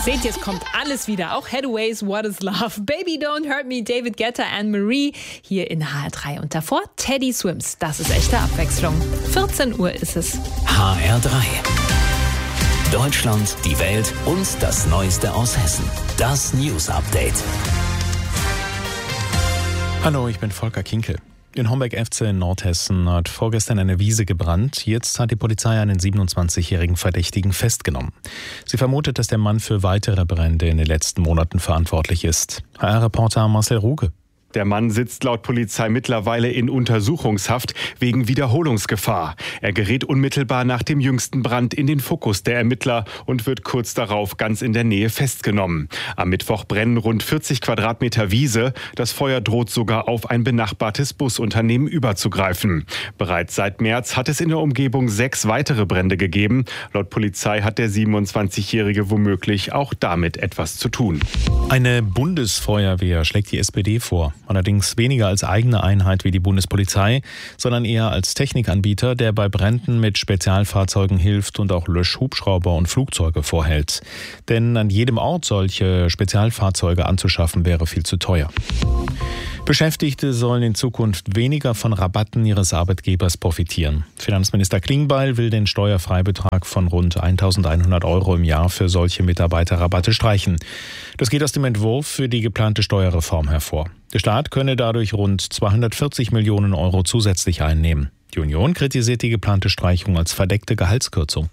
Seht ihr, es kommt alles wieder. Auch Hathaway's What is Love, Baby Don't Hurt Me, David Guetta, Anne-Marie hier in HR3. Und davor Teddy Swims. Das ist echte Abwechslung. 14 Uhr ist es. HR3. Deutschland, die Welt und das Neueste aus Hessen. Das News Update. Hallo, ich bin Volker Kinkel. In Homberg-Efze in Nordhessen hat vorgestern eine Wiese gebrannt. Jetzt hat die Polizei einen 27-jährigen Verdächtigen festgenommen. Sie vermutet, dass der Mann für weitere Brände in den letzten Monaten verantwortlich ist. HR-Reporter Marcel Ruge. Der Mann sitzt laut Polizei mittlerweile in Untersuchungshaft wegen Wiederholungsgefahr. Er gerät unmittelbar nach dem jüngsten Brand in den Fokus der Ermittler und wird kurz darauf ganz in der Nähe festgenommen. Am Mittwoch brennen rund 40 Quadratmeter Wiese. Das Feuer droht sogar auf ein benachbartes Busunternehmen überzugreifen. Bereits seit März hat es in der Umgebung 6 weitere Brände gegeben. Laut Polizei hat der 27-Jährige womöglich auch damit etwas zu tun. Eine Bundesfeuerwehr schlägt die SPD vor. Allerdings weniger als eigene Einheit wie die Bundespolizei, sondern eher als Technikanbieter, der bei Bränden mit Spezialfahrzeugen hilft und auch Löschhubschrauber und Flugzeuge vorhält. Denn an jedem Ort solche Spezialfahrzeuge anzuschaffen, wäre viel zu teuer. Beschäftigte sollen in Zukunft weniger von Rabatten ihres Arbeitgebers profitieren. Finanzminister Klingbeil will den Steuerfreibetrag von rund 1.100 € im Jahr für solche Mitarbeiterrabatte streichen. Das geht aus dem Entwurf für die geplante Steuerreform hervor. Der Staat könne dadurch rund 240 Millionen € zusätzlich einnehmen. Die Union kritisiert die geplante Streichung als verdeckte Gehaltskürzung.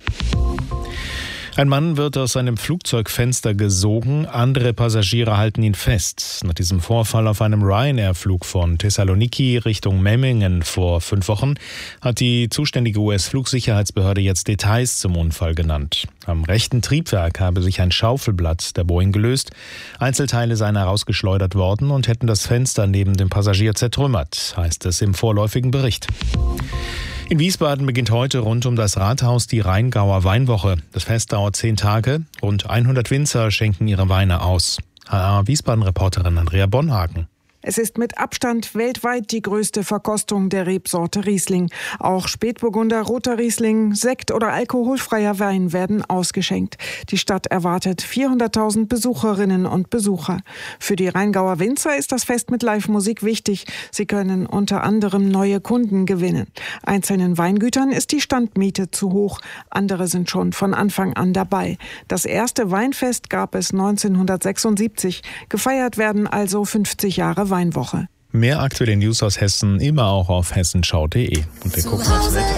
Ein Mann wird aus seinem Flugzeugfenster gesogen, andere Passagiere halten ihn fest. Nach diesem Vorfall auf einem Ryanair-Flug von Thessaloniki Richtung Memmingen vor 5 Wochen hat die zuständige US-Flugsicherheitsbehörde jetzt Details zum Unfall genannt. Am rechten Triebwerk habe sich ein Schaufelblatt der Boeing gelöst. Einzelteile seien herausgeschleudert worden und hätten das Fenster neben dem Passagier zertrümmert, heißt es im vorläufigen Bericht. In Wiesbaden beginnt heute rund um das Rathaus die Rheingauer Weinwoche. Das Fest dauert 10 Tage. Rund 100 Winzer schenken ihre Weine aus. HR-Wiesbaden-Reporterin Andrea Bonhagen. Es ist mit Abstand weltweit die größte Verkostung der Rebsorte Riesling. Auch Spätburgunder, roter Riesling, Sekt oder alkoholfreier Wein werden ausgeschenkt. Die Stadt erwartet 400.000 Besucherinnen und Besucher. Für die Rheingauer Winzer ist das Fest mit Live-Musik wichtig. Sie können unter anderem neue Kunden gewinnen. Einzelnen Weingütern ist die Standmiete zu hoch. Andere sind schon von Anfang an dabei. Das erste Weinfest gab es 1976. Gefeiert werden also 50 Jahre Weinwoche. Mehr aktuelle News aus Hessen immer auch auf hessenschau.de. Und wir gucken aufs Wetter.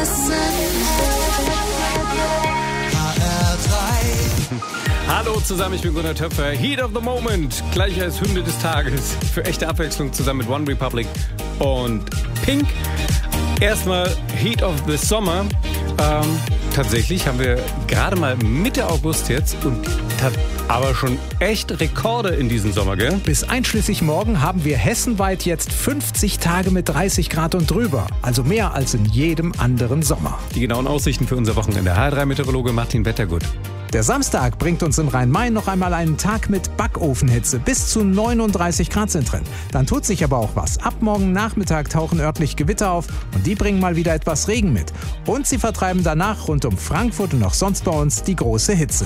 Hallo zusammen, ich bin Gunnar Töpfer. Heat of the Moment, gleich als Hymne des Tages. Für echte Abwechslung zusammen mit One Republic und Pink. Erstmal Heat of the Summer. Tatsächlich haben wir gerade mal Mitte August jetzt und aber schon echt Rekorde in diesem Sommer, gell? Bis einschließlich morgen haben wir hessenweit jetzt 50 Tage mit 30 Grad und drüber. Also mehr als in jedem anderen Sommer. Die genauen Aussichten für unser Wochenende. HR3-Meteorologe Martin Wettergut. Der Samstag bringt uns im Rhein-Main noch einmal einen Tag mit Backofenhitze. Bis zu 39 Grad sind drin. Dann tut sich aber auch was. Ab morgen Nachmittag tauchen örtlich Gewitter auf und die bringen mal wieder etwas Regen mit. Und sie vertreiben danach rund um Frankfurt und auch sonst bei uns die große Hitze.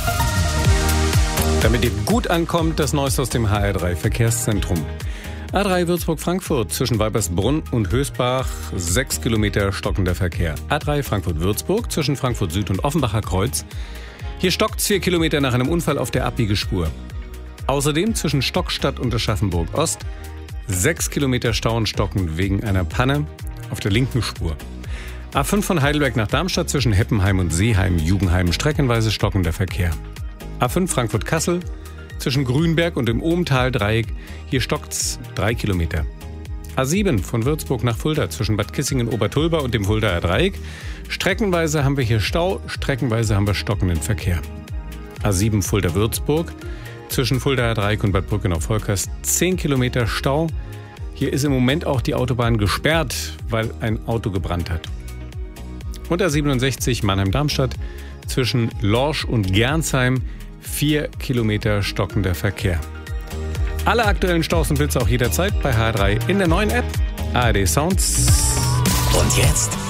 Damit ihr gut ankommt, das Neueste aus dem HR3 Verkehrszentrum. A3 Würzburg-Frankfurt zwischen Weibersbrunn und Hösbach, 6 Kilometer stockender Verkehr. A3 Frankfurt-Würzburg zwischen Frankfurt Süd und Offenbacher Kreuz. Hier stockt 4 Kilometer nach einem Unfall auf der Abbiegespur. Außerdem zwischen Stockstadt und Aschaffenburg Ost 6 Kilometer Stau und Stocken wegen einer Panne auf der linken Spur. A5 von Heidelberg nach Darmstadt zwischen Heppenheim und Seeheim-Jugendheim streckenweise stockender Verkehr. A5 Frankfurt-Kassel zwischen Grünberg und dem Ohmtal-Dreieck. Hier stockt's 3 Kilometer. A7 von Würzburg nach Fulda zwischen Bad Kissingen-Obertulba und dem Fuldaer Dreieck. Streckenweise haben wir hier Stau, streckenweise haben wir stockenden Verkehr. A7 Fulda-Würzburg zwischen Fuldaer Dreieck und Bad Brückenau-Volkers 10 Kilometer Stau. Hier ist im Moment auch die Autobahn gesperrt, weil ein Auto gebrannt hat. Und A67 Mannheim-Darmstadt zwischen Lorsch und Gernsheim 4 Kilometer stockender Verkehr. Alle aktuellen Staus und Blitze auch jederzeit bei HR3 in der neuen App ARD Sounds. Und jetzt